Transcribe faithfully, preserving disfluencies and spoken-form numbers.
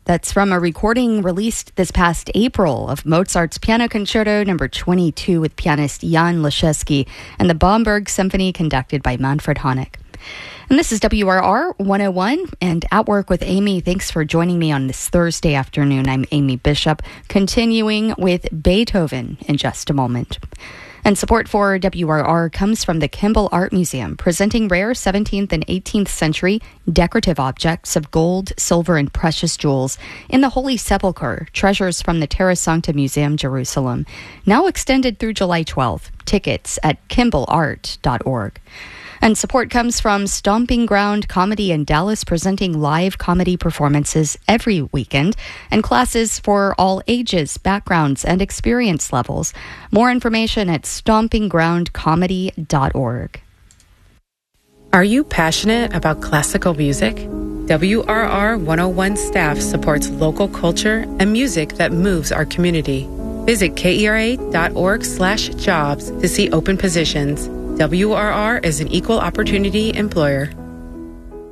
That's from a recording released this past April of Mozart's Piano Concerto number twenty-two with pianist Jan Leschewski and the Bamberg Symphony conducted by Manfred Honeck. And this is W R R one oh one and At Work with Amy. Thanks for joining me on this Thursday afternoon. I'm Amy Bishop, continuing with Beethoven in just a moment. And support for W R R comes from the Kimball Art Museum, presenting rare seventeenth and eighteenth century decorative objects of gold, silver, and precious jewels in the Holy Sepulchre, treasures from the Terra Sancta Museum, Jerusalem. Now extended through July twelfth. Tickets at kimball art dot org. And support comes from Stomping Ground Comedy in Dallas, presenting live comedy performances every weekend and classes for all ages, backgrounds, and experience levels. More information at stomping ground comedy dot org. Are you passionate about classical music? W R R one oh one staff supports local culture and music that moves our community. Visit kera dot org slash jobs to see open positions. W R R is an equal opportunity employer.